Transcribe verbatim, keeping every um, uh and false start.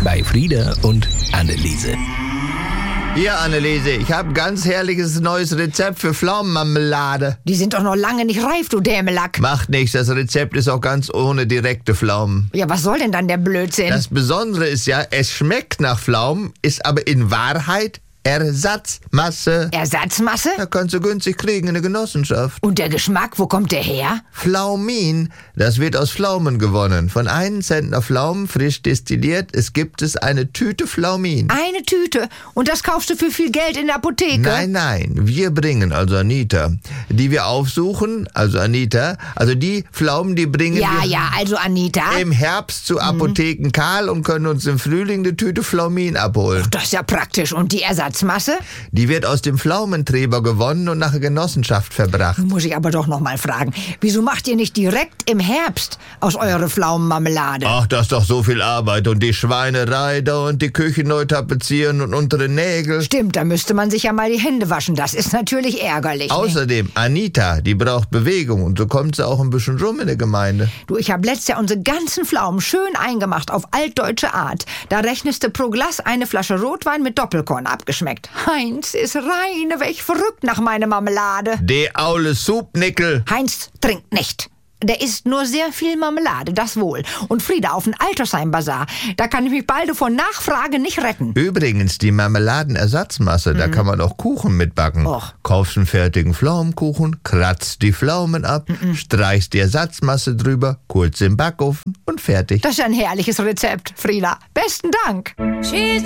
bei Frieda und Anneliese. Ja, Anneliese, ich habe ein ganz herrliches neues Rezept für Pflaumenmarmelade. Die sind doch noch lange nicht reif, du Dämelack. Macht nichts, das Rezept ist auch ganz ohne direkte Pflaumen. Ja, was soll denn dann der Blödsinn? Das Besondere ist ja, es schmeckt nach Pflaumen, ist aber in Wahrheit Ersatzmasse. Ersatzmasse? Da kannst du günstig kriegen in der Genossenschaft. Und der Geschmack, wo kommt der her? Pflaumin, das wird aus Pflaumen gewonnen. Von einem Zentner Pflaumen, frisch destilliert, es gibt es eine Tüte Pflaumin. Eine Tüte? Und das kaufst du für viel Geld in der Apotheke? Nein, nein, wir bringen, also Anita, die wir aufsuchen, also Anita, also die Pflaumen, die bringen Ja, wir ja, also Anita. im Herbst zu Apotheken Karl und können uns im Frühling eine Tüte Pflaumin abholen. Das ist ja praktisch. Und die Ersatzmasse? Die wird aus dem Pflaumentreber gewonnen und nach der Genossenschaft verbracht. Muss ich aber doch noch mal fragen. Wieso macht ihr nicht direkt im Herbst aus eurer Pflaumenmarmelade? Ach, das ist doch so viel Arbeit und die Schweinerei da und die Küche neu tapezieren und untere Nägel. Stimmt, da müsste man sich ja mal die Hände waschen. Das ist natürlich ärgerlich. Ne? Außerdem, Anita, die braucht Bewegung und so kommt sie auch ein bisschen rum in der Gemeinde. Du, ich habe letztes Jahr unsere ganzen Pflaumen schön eingemacht auf altdeutsche Art. Da rechnest du pro Glas eine Flasche Rotwein mit Doppelkorn abgeschmeckt. Heinz ist reine weg verrückt nach meiner Marmelade. De aule Supnickel. Heinz trinkt nicht. Der isst nur sehr viel Marmelade, das wohl. Und Frieda auf den Altersheim-Bazar, da kann ich mich bald von Nachfrage nicht retten. Übrigens, die Marmeladenersatzmasse, da kann man auch Kuchen mitbacken. Och. Kaufst einen fertigen Pflaumenkuchen, kratzt die Pflaumen ab, streichst die Ersatzmasse drüber, kurz im Backofen und fertig. Das ist ein herrliches Rezept, Frieda. Besten Dank.